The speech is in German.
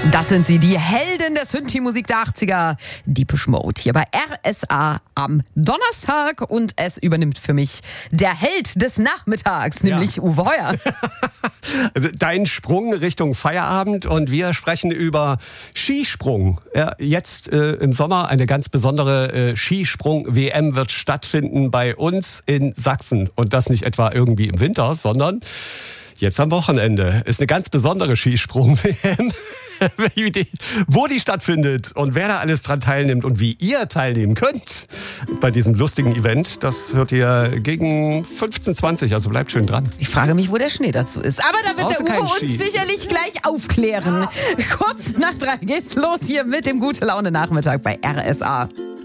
Das sind sie, die Helden der Synthie-Musik der 80er. Depeche Mode hier bei RSA am Donnerstag. Und es übernimmt für mich der Held des Nachmittags, nämlich Uwe Heuer. Dein Sprung Richtung Feierabend und wir sprechen über Skisprung. Ja, jetzt im Sommer eine ganz besondere Skisprung-WM wird stattfinden bei uns in Sachsen. Und das nicht etwa irgendwie im Winter, sondern jetzt am Wochenende. Ist eine ganz besondere Skisprung-WM. Wo die stattfindet und wer da alles dran teilnimmt und wie ihr teilnehmen könnt bei diesem lustigen Event, das hört ihr gegen 15:20, also bleibt schön dran. Ich frage mich, wo der Schnee dazu ist. Aber da wird der Uwe uns sicherlich gleich aufklären. Kurz nach 3 geht's los hier mit dem Gute-Laune-Nachmittag bei RSA.